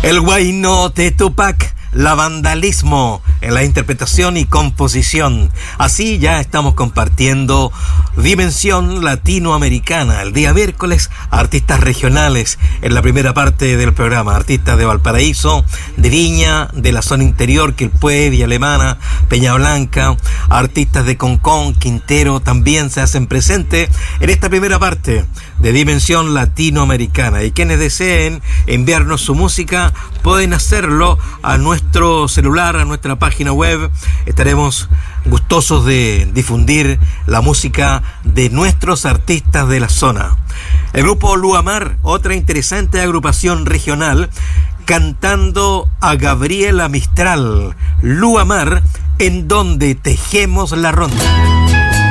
El Huayno de Tupac, la Vandalismo en la interpretación y composición. Así ya estamos compartiendo Dimensión Latinoamericana. El día miércoles, artistas regionales en la primera parte del programa. Artistas de Valparaíso, de Viña, de la zona interior, Quilpué, Villa Alemana, Peña Blanca. Artistas de Concón, Quintero también se hacen presentes en esta primera parte de Dimensión Latinoamericana. Y quienes deseen enviarnos su música pueden hacerlo a nuestro celular, a nuestra página web. Estaremos gustosos de difundir la música de nuestros artistas de la zona. El grupo Luamar, otra interesante agrupación regional, cantando a Gabriela Mistral. Luamar, en donde tejemos la ronda.